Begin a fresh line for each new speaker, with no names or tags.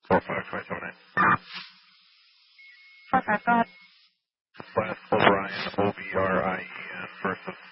45278.
45, go ahead.
Last O'Brien, OBRIEN, first of